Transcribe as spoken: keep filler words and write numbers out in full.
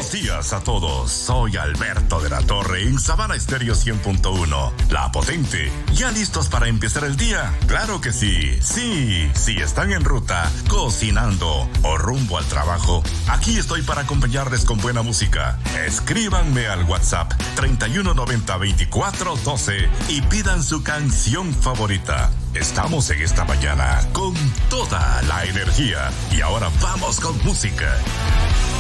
Buenos días a todos. Soy Alberto de la Torre en Sabana Estéreo cien punto uno. La potente. ¿Ya listos para empezar el día? Claro que sí. Sí, si están en ruta, cocinando o rumbo al trabajo, aquí estoy para acompañarles con buena música. Escríbanme al WhatsApp treinta y uno noventa veinticuatro doce y pidan su canción favorita. Estamos en esta mañana con toda la energía y ahora vamos con música.